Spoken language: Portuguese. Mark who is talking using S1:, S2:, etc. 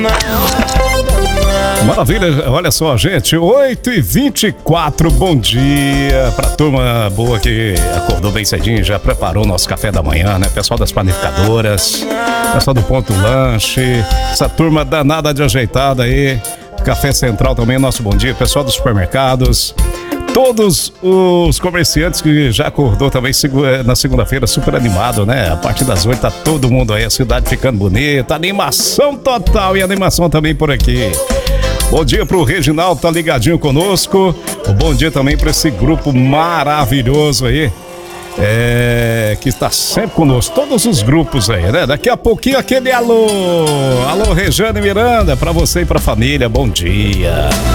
S1: Maravilha, olha só, gente, 8h24, bom dia pra turma boa que acordou bem cedinho e já preparou o nosso café da manhã, né? Pessoal das panificadoras, pessoal do Ponto Lanche, essa turma danada de ajeitada aí, Café Central também, nosso bom dia, pessoal dos supermercados, todos os comerciantes que já acordou também na segunda-feira, super animado, né? A partir das 8 tá todo mundo aí, a cidade ficando bonita, animação total e animação também por aqui. Bom dia pro Reginaldo, tá ligadinho conosco. Bom dia também para esse grupo maravilhoso aí, que está sempre conosco, todos os grupos aí, né? Daqui a pouquinho aquele alô, Rejane Miranda, para você e pra família, bom dia.